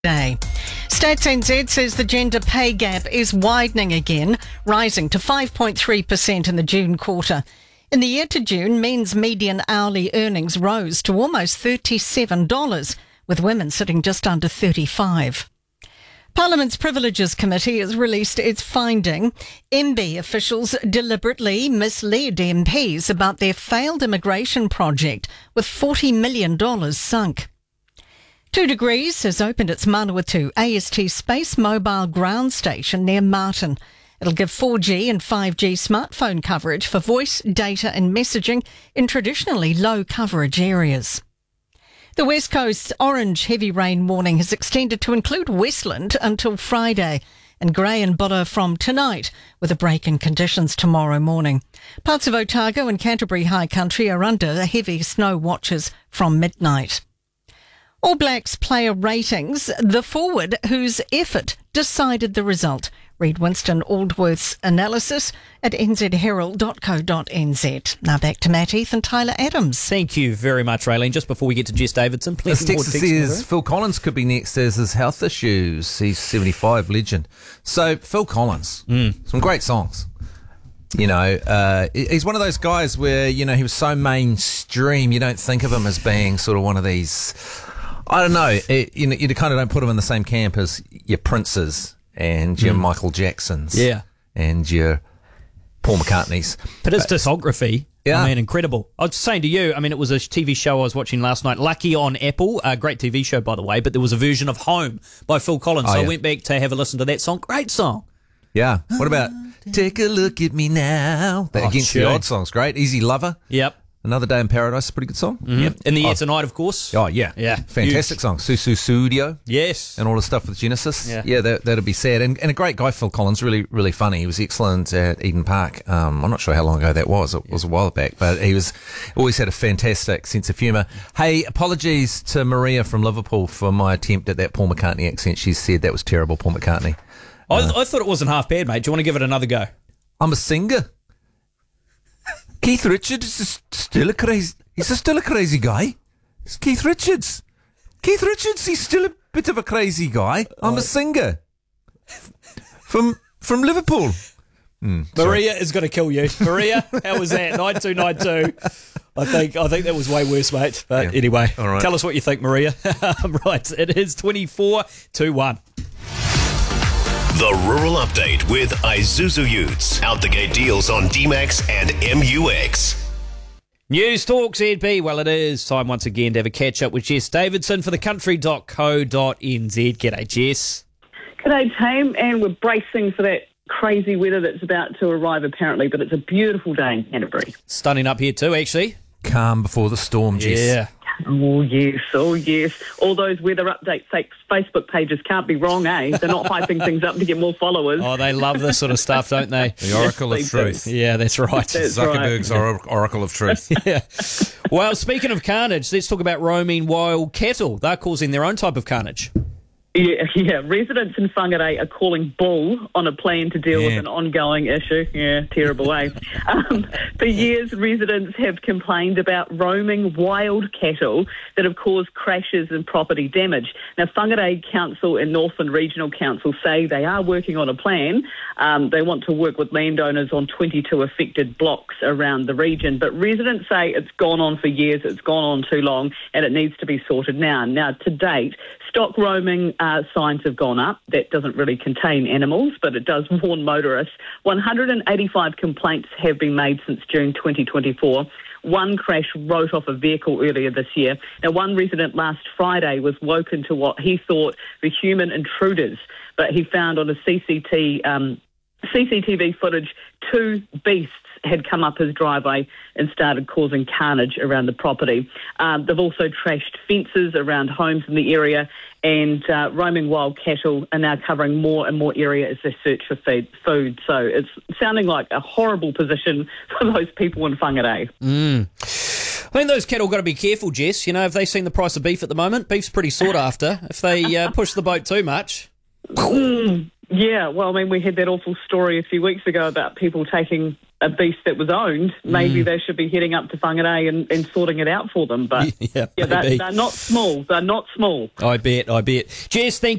Day. Stats NZ says the gender pay gap is widening again, rising to 5.3% in the June quarter. In the year to June, men's median hourly earnings rose to almost $37, with women sitting just under $35. Parliament's Privileges Committee has released its finding. MB officials deliberately misled MPs about their failed immigration project, with $40 million sunk. 2 Degrees has opened its Manawatu AST Space Mobile Ground Station near Martin. It'll give 4G and 5G smartphone coverage for voice, data and messaging in traditionally low coverage areas. The West Coast's orange heavy rain warning has extended to include Westland until Friday, and grey and Buller from tonight, with a break in conditions tomorrow morning. Parts of Otago and Canterbury High Country are under heavy snow watches from midnight. All Blacks player ratings, the forward whose effort decided the result. Read Winston Aldworth's analysis at nzherald.co.nz. Now back to Matt Heath and Tyler Adams. Thank you very much, Raylene. Just before we get to Jess Davidson, please. This text says Phil Collins could be next as his health issues. He's 75, legend. So, Phil Collins, some great songs. You know, he's one of those guys where, you know, he was so mainstream, you don't think of him as being sort of one of these... I don't know. You kind of don't put him in the same camp as your Princes and your Michael Jacksons. Yeah. And your Paul McCartneys. But his discography, yeah. I mean, incredible. I was saying to you, I mean, it was a TV show I was watching last night, Lucky on Apple, a great TV show, by the way, but there was a version of Home by Phil Collins. So I went back to have a listen to that song. Great song. Yeah. What about Take a Look at Me Now? That Against the Odds song's great. Easy Lover. Yep. Another Day in Paradise is a pretty good song. Mm-hmm. Yep. In the Air Tonight, of course. Oh, yeah. Yeah. Fantastic song. Susu Studio. Yes. And all the stuff with Genesis. Yeah, that'd be sad. And a great guy, Phil Collins, really, really funny. He was excellent at Eden Park. I'm not sure how long ago that was. It was a while back. But he always had a fantastic sense of humour. Hey, apologies to Maria from Liverpool for my attempt at that Paul McCartney accent. She said that was terrible, Paul McCartney. I thought it wasn't half bad, mate. Do you want to give it another go? I'm a singer. Keith Richards is still a crazy... He's still a crazy guy. It's Keith Richards. Keith Richards, he's still a bit of a crazy guy. I'm a singer. From Liverpool. Maria is going to kill you. Maria, how was that? 9292. I think that was way worse, mate. But anyway, all right. Tell us what you think, Maria. Right, it is 24-1. The Rural Update with Isuzu Utes. Out the gate deals on D-Max and MUX. News Talk ZB. Well, it is time once again to have a catch up with Jess Davidson for thecountry.co.nz. G'day, Jess. G'day, team. And we're bracing for that crazy weather that's about to arrive, apparently. But it's a beautiful day in Canterbury. Stunning up here too, actually. Calm before the storm, Jess. Yeah. Oh, yes. All those weather update Facebook pages can't be wrong, eh? They're not hyping things up to get more followers. Oh, they love this sort of stuff, don't they? The Oracle of Truth. Yeah, that's right. Zuckerberg's Oracle of Truth. Yeah. Well, speaking of carnage, let's talk about roaming wild cattle. They're causing their own type of carnage. Yeah. Residents in Whangarei are calling bull on a plan to deal with an ongoing issue. Yeah, terrible way. For years, residents have complained about roaming wild cattle that have caused crashes and property damage. Now, Whangarei Council and Northland Regional Council say they are working on a plan. They want to work with landowners on 22 affected blocks around the region. But residents say it's gone on for years, it's gone on too long, and it needs to be sorted now. Now, to date, stock roaming signs have gone up. That doesn't really contain animals, but it does warn motorists. 185 complaints have been made since June 2024. One crash wrote off a vehicle earlier this year. Now, one resident last Friday was woken to what he thought were human intruders, but he found on a CCTV footage 2 beasts had come up his driveway and started causing carnage around the property. They've also trashed fences around homes in the area, and roaming wild cattle are now covering more and more area as they search for food. So it's sounding like a horrible position for those people in Whangarei. I think those cattle got to be careful, Jess. You know, have they seen the price of beef at the moment? Beef's pretty sought after. If they push the boat too much... Yeah, well, I mean, we had that awful story a few weeks ago about people taking a beast that was owned, maybe they should be heading up to Whangarei and sorting it out for them. But yeah, they're not small. They're not small. I bet. Jess, thank